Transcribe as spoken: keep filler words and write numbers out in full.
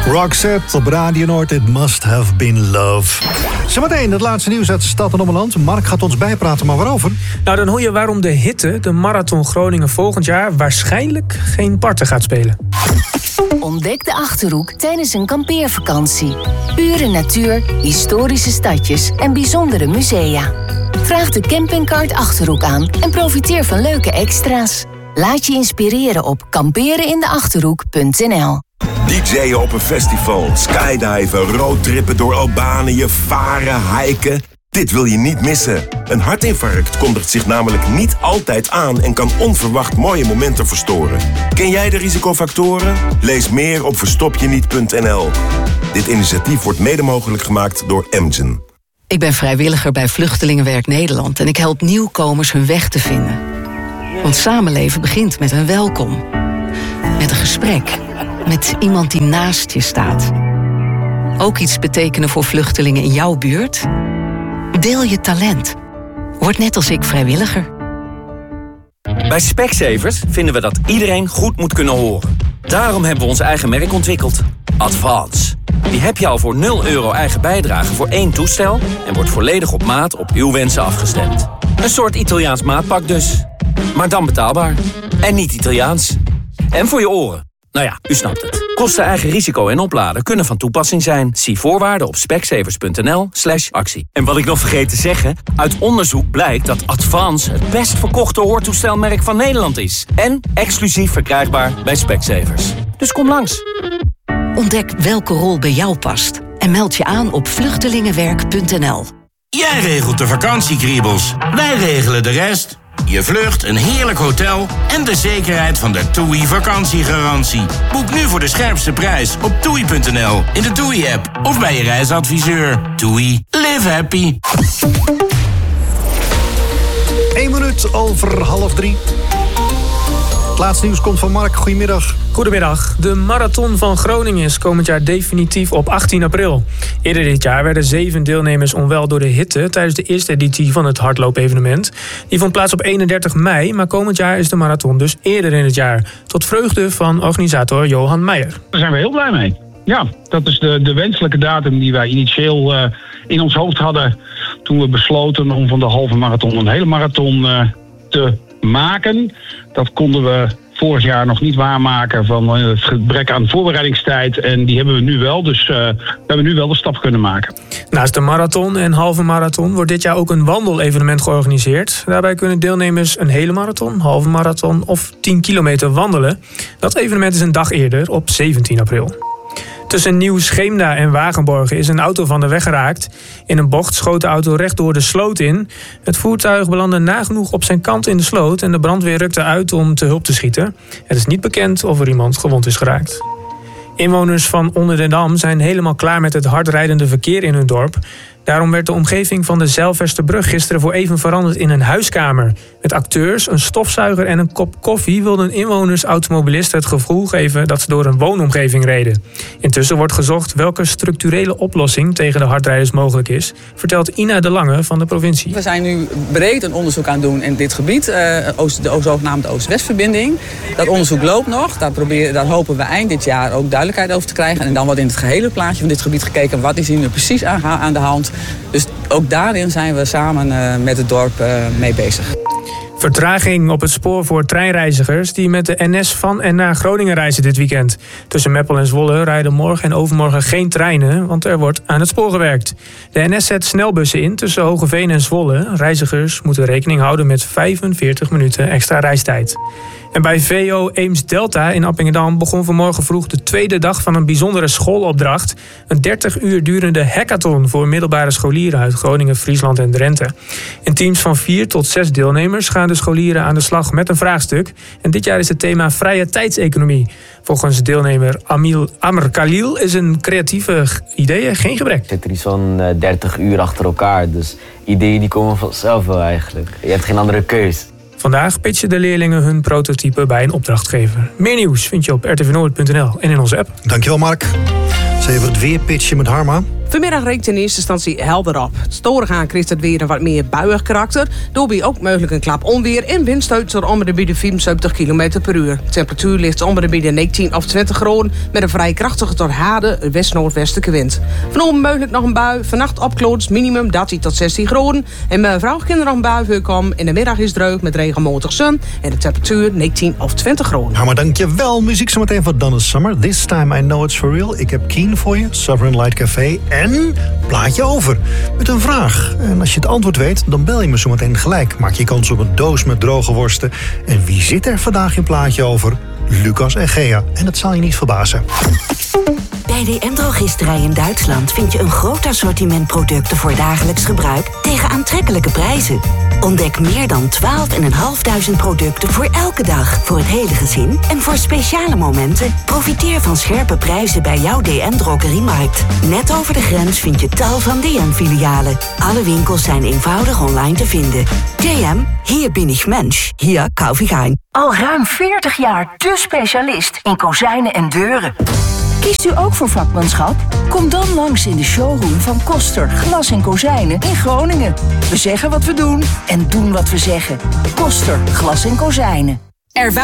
Roxette op Radio Noord, It Must Have Been Love. Zometeen het laatste nieuws uit de stad en ommeland. Mark gaat ons bijpraten, maar waarover? Nou, dan hoor je waarom de hitte de Marathon Groningen volgend jaar waarschijnlijk geen parten gaat spelen. Ontdek de Achterhoek tijdens een kampeervakantie. Pure natuur, historische stadjes en bijzondere musea. Vraag de campingkaart Achterhoek aan en profiteer van leuke extra's. Laat je inspireren op kamperenindeachterhoek punt n l. D J'en op een festival, skydiven, roadtrippen door Albanië, varen, hiken. Dit wil je niet missen. Een hartinfarct kondigt zich namelijk niet altijd aan en kan onverwacht mooie momenten verstoren. Ken jij de risicofactoren? Lees meer op verstopjeniet punt n l. Dit initiatief wordt mede mogelijk gemaakt door Amgen. Ik ben vrijwilliger bij Vluchtelingenwerk Nederland en ik help nieuwkomers hun weg te vinden. Want samenleven begint met een welkom. Met een gesprek. Met iemand die naast je staat. Ook iets betekenen voor vluchtelingen in jouw buurt? Deel je talent. Word net als ik vrijwilliger. Bij Specsavers vinden we dat iedereen goed moet kunnen horen. Daarom hebben we ons eigen merk ontwikkeld. Advance. Die heb je al voor nul euro eigen bijdrage voor één toestel en wordt volledig op maat op uw wensen afgestemd. Een soort Italiaans maatpak dus. Maar dan betaalbaar. En niet Italiaans. En voor je oren. Nou ja, u snapt het. Kosten, eigen risico en opladen kunnen van toepassing zijn. Zie voorwaarden op specsavers punt n l slash actie. En wat ik nog vergeet te zeggen, uit onderzoek blijkt dat Advance het best verkochte hoortoestelmerk van Nederland is. En exclusief verkrijgbaar bij Specsavers. Dus kom langs. Ontdek welke rol bij jou past. En meld je aan op vluchtelingenwerk punt n l. Jij regelt de vakantiekriebels. Wij regelen de rest. Je vlucht, een heerlijk hotel en de zekerheid van de TUI vakantiegarantie. Boek nu voor de scherpste prijs op toei punt n l, in de TUI-app of bij je reisadviseur. TUI. Live happy. Eén minuut over half drie. Het laatste nieuws komt van Mark. Goedemiddag. Goedemiddag. De Marathon van Groningen is komend jaar definitief op achttien april. Eerder dit jaar werden zeven deelnemers onwel door de hitte tijdens de eerste editie van het hardloopevenement. Die vond plaats op eenendertig mei, maar komend jaar is de marathon dus eerder in het jaar. Tot vreugde van organisator Johan Meijer. Daar zijn we heel blij mee. Ja, dat is de, de wenselijke datum die wij initieel uh, in ons hoofd hadden toen we besloten om van de halve marathon een hele marathon uh, te maken. Dat konden we vorig jaar nog niet waarmaken van het gebrek aan voorbereidingstijd. En die hebben we nu wel, dus uh, we hebben nu wel de stap kunnen maken. Naast de marathon en halve marathon wordt dit jaar ook een wandelevenement georganiseerd. Daarbij kunnen deelnemers een hele marathon, halve marathon of tien kilometer wandelen. Dat evenement is een dag eerder, op zeventien april. Tussen Nieuw-Scheemda en Wagenborgen is een auto van de weg geraakt. In een bocht schoot de auto recht door de sloot in. Het voertuig belandde nagenoeg op zijn kant in de sloot en de brandweer rukte uit om te hulp te schieten. Het is niet bekend of er iemand gewond is geraakt. Inwoners van Onderdendam zijn helemaal klaar met het hardrijdende verkeer in hun dorp. Daarom werd de omgeving van de Zijlvesterbrug gisteren voor even veranderd in een huiskamer. Met acteurs, een stofzuiger en een kop koffie wilden inwoners automobilisten het gevoel geven dat ze door een woonomgeving reden. Intussen wordt gezocht welke structurele oplossing tegen de hardrijders mogelijk is, vertelt Ina de Lange van de provincie. We zijn nu breed een onderzoek aan het doen in dit gebied, uh, Oost, de zogenaamde Oost-West-verbinding. Dat onderzoek loopt nog, daar, proberen, daar hopen we eind dit jaar ook duidelijkheid over te krijgen. En dan wordt in het gehele plaatje van dit gebied gekeken wat is hier nu precies aan, aan de hand. Dus ook daarin zijn we samen uh, met het dorp uh, mee bezig. Vertraging op het spoor voor treinreizigers die met de N S van en naar Groningen reizen dit weekend. Tussen Meppel en Zwolle rijden morgen en overmorgen geen treinen, want er wordt aan het spoor gewerkt. De N S zet snelbussen in tussen Hoogeveen en Zwolle. Reizigers moeten rekening houden met vijfenveertig minuten extra reistijd. En bij V O Eems Delta in Appingedam begon vanmorgen vroeg de tweede dag van een bijzondere schoolopdracht. Een dertig uur durende hackathon voor middelbare scholieren uit Groningen, Friesland en Drenthe. In teams van vier tot zes deelnemers gaan de scholieren aan de slag met een vraagstuk. En dit jaar is het thema vrije tijdseconomie. Volgens deelnemer Amil Amr Khalil is een creatieve ideeën geen gebrek. Je zit er iets van dertig uur achter elkaar, dus ideeën die komen vanzelf wel eigenlijk. Je hebt geen andere keus. Vandaag pitchen de leerlingen hun prototype bij een opdrachtgever. Meer nieuws vind je op r t v noord punt n l en in onze app. Dankjewel Mark. Eens even het weer pitchen met Harma. Vanmiddag reekt in eerste instantie helder op. Het storengaan krijgt het weer een wat meer buiig karakter. Daarbij ook mogelijk een klap onweer en windstoten om de bij de vierenzeventig kilometer per uur. De temperatuur ligt om de bij de negentien of twintig graden met een vrij krachtige tot harde west-noordwestelijke wind. Vanavond mogelijk nog een bui, vannacht opkloots, minimum dertien tot zestien graden. En mevrouw kinderen nog een bui voorkomen. In de middag is dreug met regelmatig zon en de temperatuur negentien of twintig graden. Nou, maar dankjewel. Muziek zometeen van Donna Summer. This time I know it's for real. Ik heb Keen voor je, Sovereign Light Café en plaatje over. Met een vraag. En als je het antwoord weet, dan bel je me zometeen gelijk. Maak je kans op een doos met droge worsten. En wie zit er vandaag in plaatje over? Lucas en Gea. En dat zal je niet verbazen. Bij D N Drogisterij in Duitsland vind je een groot assortiment producten voor dagelijks gebruik tegen aantrekkelijke prijzen. Ontdek meer dan twaalfduizend vijfhonderd producten voor elke dag, voor het hele gezin en voor speciale momenten. Profiteer van scherpe prijzen bij jouw D N Drogeriemarkt. Net over de grens vind je tal van D N-filialen. Alle winkels zijn eenvoudig online te vinden. D M, hier bin ich Mensch, hier kauf ich ein. Al ruim veertig jaar de specialist in kozijnen en deuren. Kiest u ook voor vakmanschap? Kom dan langs in de showroom van Koster Glas en Kozijnen in Groningen. We zeggen wat we doen en doen wat we zeggen. Koster Glas en Kozijnen. Ervaar